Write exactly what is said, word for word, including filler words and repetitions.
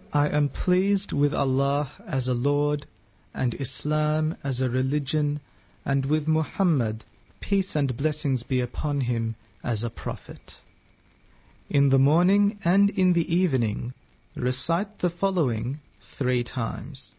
I am pleased with Allah as a Lord, and Islam as a religion, and with Muhammad, peace and blessings be upon him, as a prophet. In the morning and in the evening, recite the following three times.